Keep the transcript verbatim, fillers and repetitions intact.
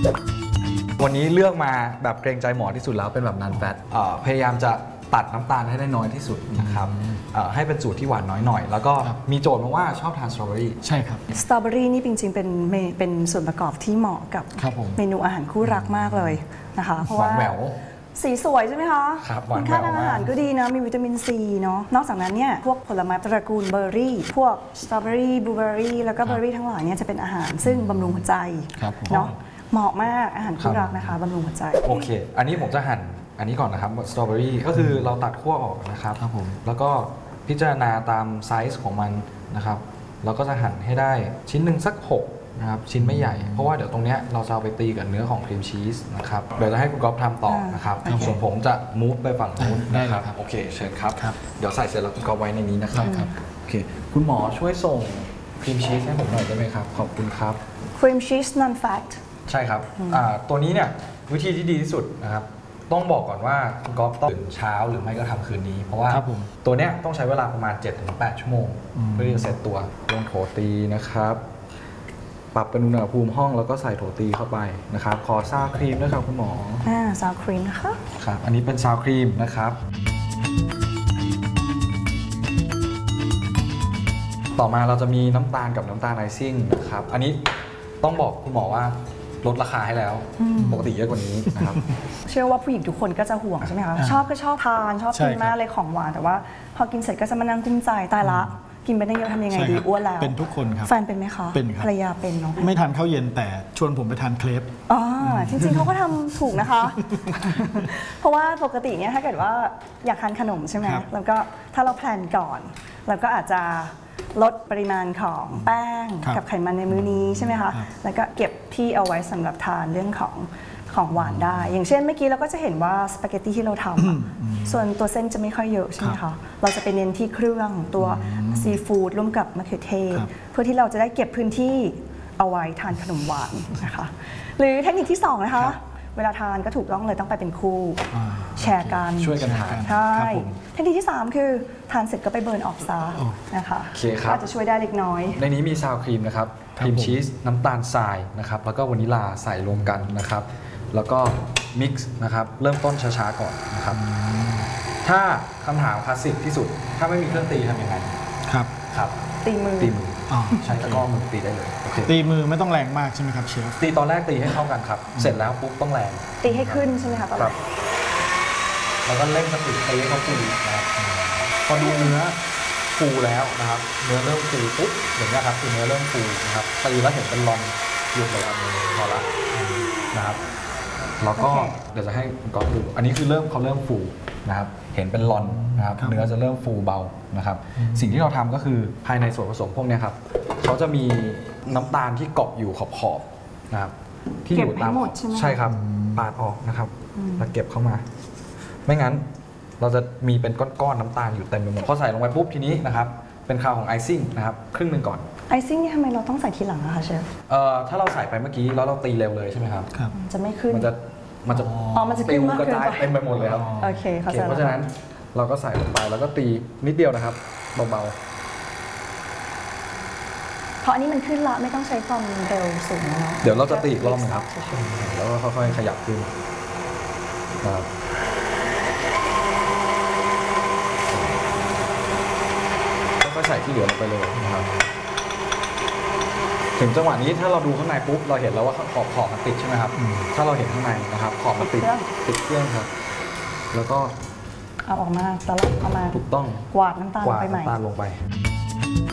วันนี้เลือกมาแบบเกรงใจหมอที่สุดแล้วเป็นแบบนันแฟตพยายามจะตัดน้ำตาลให้ได้น้อยที่สุดนะครับให้เป็นสูตรที่หวานน้อยหน่อยแล้วก็มีโจทย์มาว่าชอบทานสตรอเบอรี่ใช่ครับสตรอเบอรี่นี่จริงๆเป็นเป็นส่วนประกอบที่เหมาะกับเมนูอาหารคู่รักมากเลยนะคะเพราะว่าสีสวยใช่ไหมคะครับหวานแหววมากอาหารก็ดีนะมีวิตามินซีเนาะนอกจากนั้นเนี่ยพวกผลไม้ตระกูลเบอร์รี่พวกสตรอเบอรี่บลูเบอร์รี่แล้วก็เบอร์รี่ทั้งหลายเนี่ยจะเป็นอาหารซึ่งบำรุงหัวใจเนาะเหมาะมากอาหารคู่รักนะคะบำรุงหัวใจโอเคอันนี้ผมจะหั่นอันนี้ก่อนนะครับสตรอเบอรี่ก็คือเราตัดขั้วออกนะครับครับผมแล้วก็พิจารณาตามไซส์ของมันนะครับเราก็จะหั่นให้ได้ชิ้นหนึ่งสักหกนะครับชิ้นไม่ใหญ่เพราะว่าเดี๋ยวตรงเนี้ยเราจะเอาไปตีกับเนื้อของครีมชีสนะครับเดี๋ยวจะให้คุณก๊อฟทำต่อนะครับส่วนผมจะมูฟไปฝั่งนู้นนะครับโอเคเชิญครับเดี๋ยวใส่เสร็จแล้วคุณก๊อฟไว้ในนี้นะครับโอเคคุณหมอช่วยส่งครีมชีสให้ผมหน่อยได้ไหมครับขอบคุณครับครีมชีส non fat ใช่ครับตัวนี้เนี่ยวิธีที่ดีที่สุดนะครับต้องบอกก่อนว่าคุณก๊อฟต้องตื่นเช้าหรือไม่ก็ทำคืนนี้เพราะว่าตัวเนี้ยต้องใช้เวลาประมาณ เจ็ดถึงแปด ชั่วโมงเพื่อที่จะเสร็จตัวลงโถตีนะครับปรับเป็นอุณหภูมิห้องแล้วก็ใส่โถตีเข้าไปนะครับขอซาวครีมด้วยครับคุณหมออ่าซาวครีมนะคะครับอันนี้เป็นซาวครีมนะครับต่อมาเราจะมีน้ำตาลกับน้ำตาลไอซิ่งนะครับอันนี้ต้องบอกคุณหมอว่าลดราคาให้แล้วปกติเยอะกว่านี้นะครับเชื่อว่าผู้หญิงทุกคนก็จะห่วงใช่ไหมคะชอบก็ชอบทานชอบกินมากเลยของหวานแต่ว่าพอกินเสร็จก็จะมานั่งกุ้มใจตายละกินไปได้เยอะทำยังไงดีอ้วนแล้วเป็นทุกคนครับแฟนเป็นไหมคะเป็นครับภรรยาเป็นเนาะไม่ทานข้าวเย็นแต่ชวนผมไปทานเครปอ๋อจริงๆเขาก็ทำถูกนะคะเพราะว่าปกติเนี่ยถ้าเกิดว่าอยากทานขนมใช่ไหมแล้วก็ถ้าเราแพลนก่อนเราก็อาจจะลดปริมาณของแป้งกับไขมันในมื้อนี้ใช่ไหมคะแล้วก็เก็บที่เอาไว้สำหรับทานเรื่องของของหวานได้อย่างเช่นเมื่อกี้เราก็จะเห็นว่าสปาเกตตี้ที่เราทำส่วนตัวเส้นจะไม่ค่อยเยอะใช่ไหมคะเราจะไปเน้นที่เครื่องตัวซีฟู้ดร่วมกับมะเขือเทศเพื่อที่เราจะได้เก็บพื้นที่เอาไว้ทานขนมหวานนะคะหรือเทคนิคที่สองนะคะเวลาทานก็ถูกต้องเลยต้องไปเป็นคู่แชร์กันช่วยกันทานใช่เทคนิคที่สามคือทานเสร็จก็ไปเบิร์นออกซะนะคะก็จะช่วยได้เล็กน้อยในนี้มีซาวครีมนะครับครีมชีสน้ำตาลทรายนะครับแล้วก็วานิลาใส่รวมกันนะครับแล้วก็มิกซ์นะครับเริ่มต้นช้าๆก่อนนะครับถ้าคำถามคลาสสิกที่สุดถ้าไม่มีเครื่องตีทำยังไงครับครับตีมือตีมือใช้ตะกร้อมือตีได้เลยตีมือไม่ต้องแรงมากใช่ไหมครับเชฟตีตอนแรกตีให้เข้ากันครับเสร็จแล้วปุ๊บต้องแรงตีให้ขึ้นใช่ไหมคะตอนแรกแล้วก็เร่งสปีดตีให้เขาฟูนะครับพอดูเนื้อฟูแล้วนะครับเนื้อเริ่มฟูปุ๊บอย่างนี้ครับคือเนื้อเริ่มฟูนะครับตีแล้วเห็นเป็นรอนหยุดเลยครับพอละนะครับแล้วก็เดี๋ยวจะให้คุณก๊อฟดูอันนี้คือเริ่มเขาเริ่มฟูนะครับเห็นเป็นรอนนะครับเนื้อจะเริ่มฟูเบานะครับสิ่งที่เราทำก็คือภายในส่วนผสมพวกนี้ครับเขาจะมีน้ำตาลที่เกาะอยู่ขอบๆนะครับที่อยู่ตามใช่ครับปาดออกนะครับแล้วเก็บเข้ามาไม่งั้นเราจะมีเป็นก้อนๆน้ำตาลอยู่เต็มไปหมดพอใส่ลงไปปุ๊บทีนี้นะครับเป็นคราวของไอซิ่งนะครับครึ่งหนึ่งก่อนไอซิ่งนี่ทำไมเราต้องใส่ทีหลังอะคะเชฟเอ่อถ้าเราใส่ไปเมื่อกี้แล้วเราตีเร็วเลยใช่ไหมครับจะไม่ขึ้นมันจะมันจะอ๋อมันจะติวกระจายเต็มไปหมดเลยครับโอเคเข้าใจเพราะฉะนั้นเราก็ใส่ลงไปแล้วก็ตีนิดเดียวนะครับเบาๆเพราะอันนี้มันขึ้นละไม่ต้องใช้ความเร็วสูงเนาะเดี๋ยวเราจะตีอีกรอบนึงครับแล้วก็ค่อยๆขยับขึ้นครับก็ใส่ที่เหลือลงไปเลยนะครับถึงจังหวะนี้ถ้าเราดูข้างในปุ๊บเราเห็นแล้วว่าขอบขอบมันติดใช่ไหมครับถ้าเราเห็นข้างในนะครับขอบมันติดติดเครื่องครับแล้วก็เอาออกมาแล้วเอามาถูกต้องกวาดน้ำตาลไปใหม่กวาดน้ำตาลลงไป